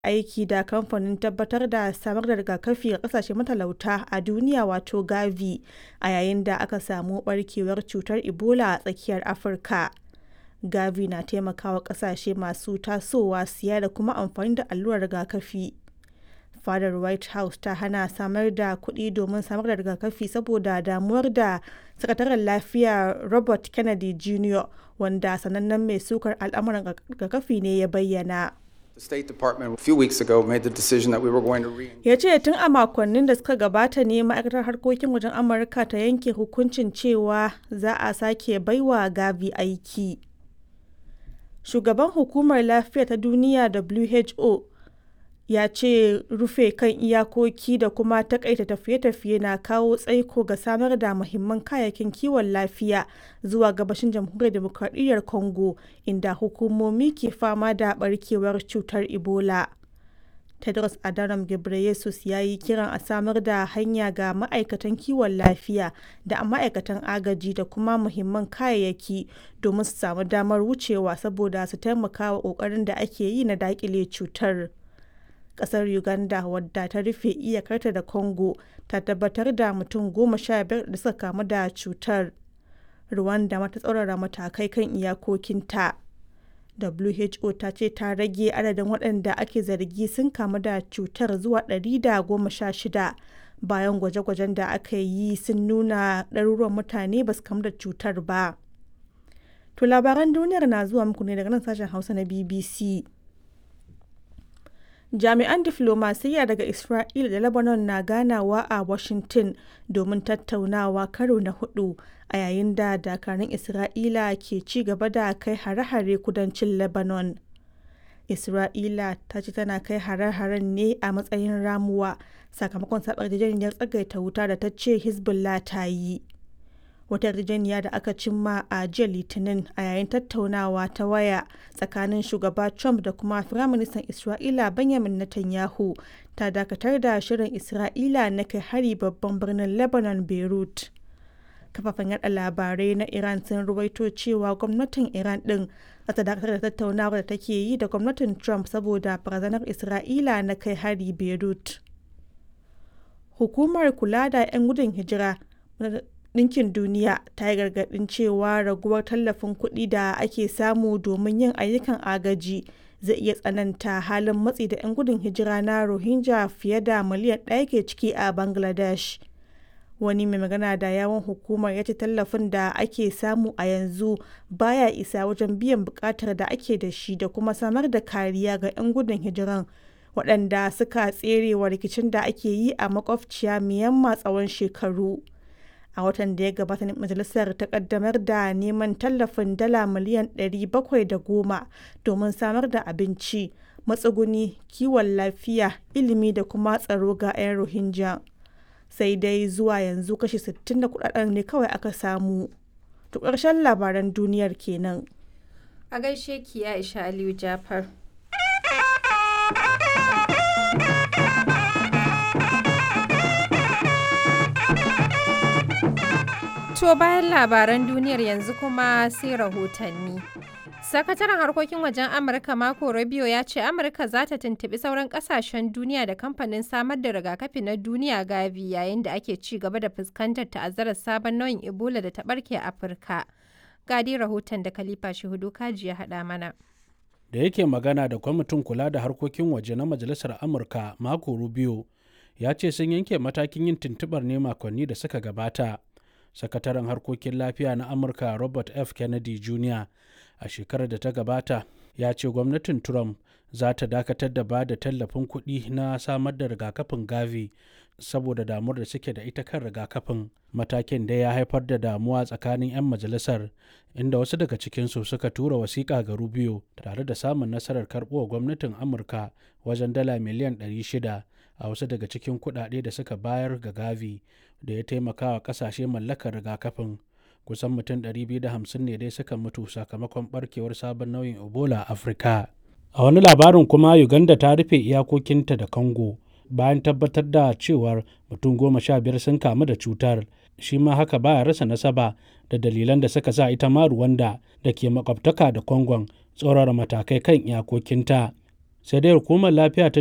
aiki da kamfanin tabbatar da samar da rigakafi ga kasashe matalauta a duniya wato Gavi a yayin da aka samu barkewar cutar Ebola a tsakiyar Afirka. Gavi na taimakawa kasashe masu tasowa siya da kuma amfani da allurar rigakafi. Fadar White House ta hana samar da kuɗi domin samar da rigakafi saboda damuwar da Sakataren Lafiya Robert Kennedy Jr., wanda sanannen mai sukar al'amuran rigakafi ne ya bayyana. The State Department a few weeks ago made the decision that we were going to Ya ce tun a makonnin da suka gabata ne ma'aikatar harkokin wajen Amurka ta yanke hukuncin cewa za a sake baiwa Gavi aiki. Shugaban Hukumar Lafiya ta Duniya WHO ya ce rufe kan iyakoki da kuma takaita tafiye-tafiye na kawo tsaiko ga samar da muhimman kayayyakin kiwon lafiya zuwa gabashin Jamhuriyar Dimokuraɗiyyar Congo, inda hukumomi ke fama da barkewar cutar Ebola. Tedros Adhanom Ghebreyesus ya yi kiran a samar da hanya ga ma'aikatan kiwon lafiya da ma'aikatan agaji da kuma muhimman kayayyaki domin su samu damar wucewa saboda su taimaka wa ƙoƙarin da ake yi na daƙile cutar. Kasar Uganda, wadda ta rufe iyakarta da Congo, ta tabbatar da mutum 15 da suka kamu da cutar. Rwanda ma ta tsaurara matakai kan iyakokinta. WHO ta ce ta rage adadin waɗanda ake zargi sun kamu da cutar zuwa 116 bayan gwaje-gwajen da aka yi sun nuna ɗaruruwan mutane ba su kamu da cutar ba. To labaran duniyar na zuwa muku ne daga nan sashen Hausa na BBC. Jami'an diflomasiyya daga Isra'ila da Lebanon na ganawa a Washington domin tattaunawa karo na hudu a yayin da dakarun Isra'ila ke ci gaba da kai hare-hare kudancin Lebanon. Isra'ila ta ce tana kai hare-haren ne a matsayin ramuwa sakamakon saɓar yarjejeniyar tsagaita wuta da ta ce Hezbollah ta yi. Wata yarjejeniya da aka cimma a jiya Litinin a yayin tattaunawa ta waya tsakanin shugaba Trump da kuma Firaministan Isra'ila Benjamin Netanyahu ta dakatar da shirin Isra'ila na kai hari babban birnin Lebanon, Beirut. Kafafen yada labarai na Iran sun ruwaito cewa gwamnatin Iran din za ta dakatar da tattaunawar da take yi da gwamnatin Trump saboda barazanar Isra'ila na kai hari Beirut. Hukumar kula da 'yan gudun hijira Ɗinkin Duniya ta yi gargaɗin cewa raguwar tallafin kuɗi da ake samu domin yin ayyukan agaji zai iya tsananta halin matsi da 'yan gudun hijira na Rohingya fiye da miliyan 1 ke ciki a Bangladesh. Wani mai magana da yawun hukumar ya ce tallafin da ake samu a yanzu baya isa wajen biyan buƙatar da ake da shi da kuma samar da kariya ga 'yan gudun hijiran waɗanda suka tserewa rikicin da ake yi a makwabciya Myanmar tsawon shekaru. A watan da ya gabata ne majalisar ta kaddamar da neman tallafin dala miliyan 710 domin samar da abinci, matsuguni, kiwon lafiya, ilimi da kuma tsaro ga 'yan Rohingya. Sai dai zuwa yanzu kashi 60 na kudaden ne kawai aka samu. To ƙarshen labaran duniyar kenan. A gaishe ki Aisha Aliyu Jafar. To bayan labaran duniyar yanzu kuma sai rahotanni. Sakataren harkokin wajen Amurka Marco Rubio ya ce Amurka za ta tuntuɓi sauran ƙasashen duniya da kamfanin samar da rigakafi na duniya Gavi yayin da ake ci gaba da fuskantar ta'azzarar sabon nau'in Ebola da ta ɓarke a Afirka. Gadi rahoton da Khalifa Shehudu Kaji ya haɗa mana. Da yake magana da kwamitin kula da harkokin waje na Majalisar Amurka Marco Rubio ya ce sun yanke matakin yin tuntuɓar ne makonni da suka gabata. Sakataren harkokin lafiya na Amurka Robert F. Kennedy Jr. a shekarar da ta gabata ya ce gwamnatin Trump za ta dakatar da ba da tallafin kuɗi na samar da rigakafin Gavi saboda damuwar da suke da ita kan rigakafin. Matakin da ya haifar da damuwa tsakanin 'yan majalisar, inda wasu daga cikinsu suka tura wasiƙa ga Rubio tare da samun nasarar karɓuwa gwamnatin Amurka wajen dala miliyan 600 a wasu daga cikin kuɗaɗe da suka bayar ga Gavi da ya taimaka wa ƙasashe mallakar rigakafin. Kusan mutum 250 ne dai suka mutu sakamakon barkewar sabon nau'in Ebola a Afirka. A wani labarin kuma, Uganda ta rufe iyakokinta da Congo bayan tabbatar da cewar mutum 15 sun kamu da cutar. Shi ma haka baya rasa nasaba da dalilan da suka sa ita ma Rwanda da ke makwabtaka da Congon tsaurara matakai kan iyakokinta. sai dai hukumar lafiya ta